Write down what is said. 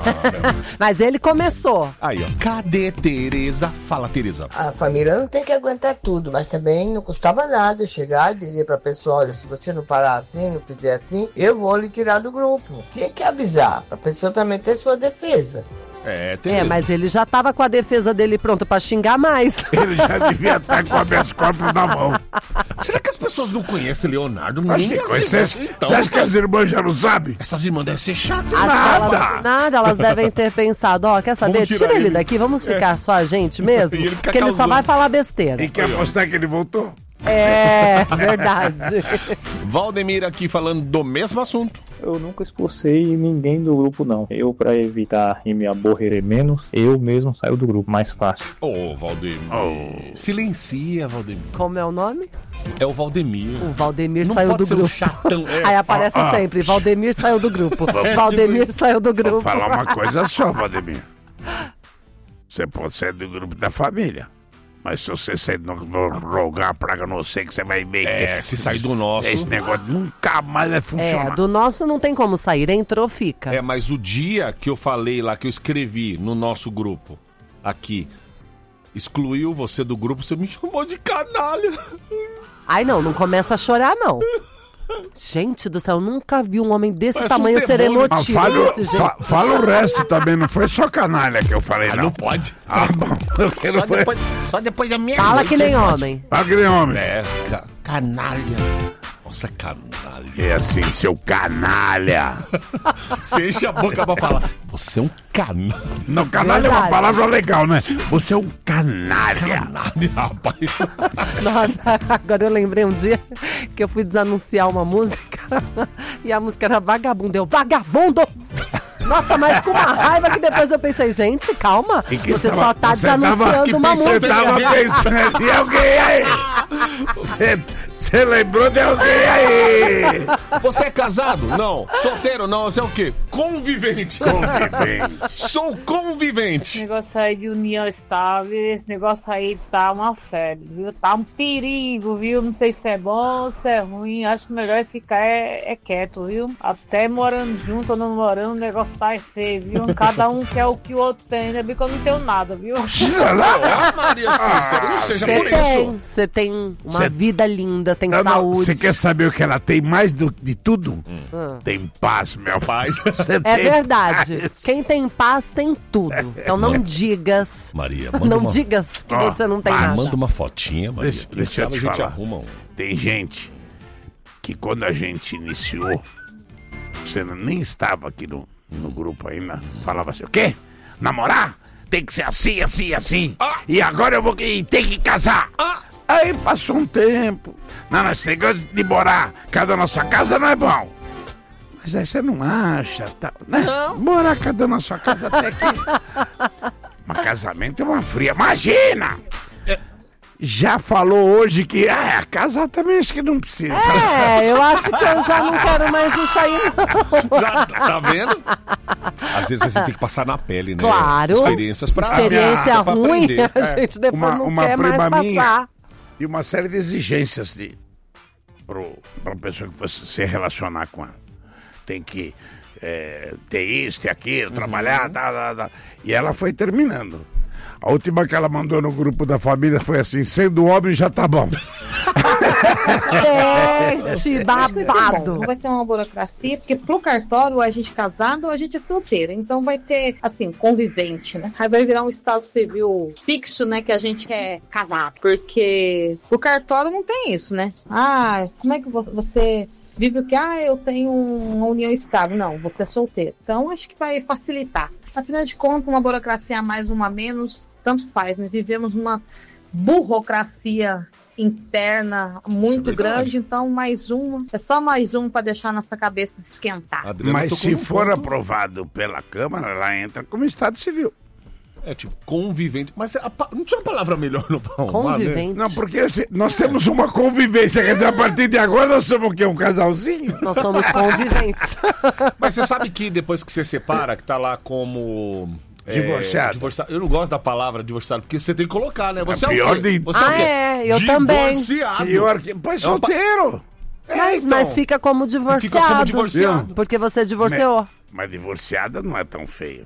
Mas ele começou. Aí, ó. Cadê Tereza? Fala, Tereza. A família não tem que aguentar tudo, mas também não custava nada chegar e dizer pra pessoa, olha, se você não parar assim, não fizer assim, eu vou lhe tirar do grupo. Tinha que avisar, pra pessoa também ter sua defesa. Mas ele já tava com a defesa dele pronta pra xingar mais. Ele já devia estar com habeas corpus na mão. Será que as pessoas não conhecem Leonardo? Acho que conhece. Você acha que as irmãs já não sabem? Essas irmãs devem ser chatas. Nada, elas devem ter pensado, quer saber? Tira ele daqui, vamos ficar só a gente mesmo? Porque ele só vai falar besteira. E quer apostar que ele voltou? É, verdade. Valdemir aqui falando do mesmo assunto. Eu nunca expulsei ninguém do grupo, não. Eu, pra evitar e me aborrecer menos, eu mesmo saio do grupo, mais fácil. Valdemir. Silencia, Valdemir. Como é o nome? É o Valdemir. O Valdemir não saiu pode do ser grupo. Um chatão. Aí aparece sempre, Valdemir saiu do grupo. Valdemir saiu do grupo. Vou falar uma coisa só, Valdemir. Você pode sair do grupo da família. Mas se você sair, não vou rogar a praga no você, que você vai ver que... se sair do nosso... Esse negócio nunca mais vai funcionar. Do nosso não tem como sair, entrou, fica. Mas o dia que eu falei lá, que eu escrevi no nosso grupo, aqui, excluiu você do grupo, você me chamou de canalha. Ai, não começa a chorar, não. Gente do céu, eu nunca vi um homem desse Parece tamanho ser emotivo desse jeito. Fala o resto também, não foi só canalha que eu falei, não. Não pode. Bom. Só depois da minha Fala que nem homem. Fala que nem homem. Canalha. Nossa, canalha. É assim, seu canalha. Você enche a boca pra falar. Você é um canalha. Não, canalha é uma palavra legal, né? Você é um canalha. Canalha, rapaz. Nossa, agora eu lembrei um dia que eu fui desanunciar uma música e a música era Vagabundo. Eu, vagabundo! Nossa, mas com uma raiva que depois eu pensei, gente, calma. Você só tá desanunciando uma música. Você tava pensando em alguém aí. Você lembrou de alguém aí. Você é casado? Não. Solteiro? Não. Você é o quê? Convivente. Sou convivente. Esse negócio aí de união estável, esse negócio aí tá uma febre, viu? Tá um perigo, viu? Não sei se é bom ou se é ruim. Acho que o melhor é ficar quieto, viu? Até morando junto ou não morando, o negócio tá feio, viu? Cada um quer o que o outro tem. Ainda bem que eu não tenho nada, viu? Maria Cícera, não seja por isso. Você tem uma vida linda, tem saúde. Você quer saber o que ela tem mais de tudo? Tem paz, meu pai. É verdade. Paz. Quem tem paz tem tudo. Então não digas. Maria, não digas que você não tem nada. Manda uma fotinha, Maria. Deixa eu te falar. A gente arruma um. Tem gente que quando a gente iniciou, você nem estava aqui no grupo ainda, falava assim, o quê? Namorar? Tem que ser assim, assim, assim. E agora eu vou ter que casar. Aí passou um tempo. Não, esse negócio de morar cada na sua casa não é bom. Mas aí você não acha, tá, né? Não. Morar cada na sua casa até que... Mas casamento é uma fria. Imagina! Já falou hoje que casar também acho que não precisa. Eu acho que eu já não quero mais isso aí, não. Já, tá vendo? Às vezes a gente tem que passar na pele, né? Claro. Experiências pra experiência pra ruim, aprender. a gente depois não quer mais prima passar. minha e uma série de exigências pra pessoa que fosse se relacionar com ela. Tem que ter isso, ter aquilo, trabalhar, tá. E ela foi terminando. A última que ela mandou no grupo da família foi assim, sendo homem já tá bom. Gente, babado. Não vai ser uma burocracia, porque pro cartório, a gente casado ou a gente é solteiro. Então vai ter, assim, convivente, né? Aí vai virar um estado civil fixo, né? Que a gente quer casar. Porque o cartório não tem isso, né? Como é que você... vive o que? Eu tenho uma união estável. Não, você é solteiro. Então, acho que vai facilitar. Afinal de contas, uma burocracia a mais, uma a menos, tanto faz. Nós vivemos uma burocracia interna muito grande, então mais uma. É só mais uma para deixar nossa cabeça esquentar. Mas se for aprovado pela Câmara, ela entra como Estado Civil. Tipo, convivente. Mas não tinha uma palavra melhor no pão? Convivente. Não, porque nós temos uma convivência. Quer dizer, a partir de agora nós somos o quê? Um casalzinho? Nós somos conviventes. Mas você sabe que depois que você separa, que tá lá como... divorciado. Eu não gosto da palavra divorciado, porque você tem que colocar, né? Você pior é o quê? de... Você é o quê? Eu também. Divorciado. Pior que... Pois solteiro. Mas fica como divorciado. Fica como divorciado. Porque você divorciou. Mas divorciada não é tão feio.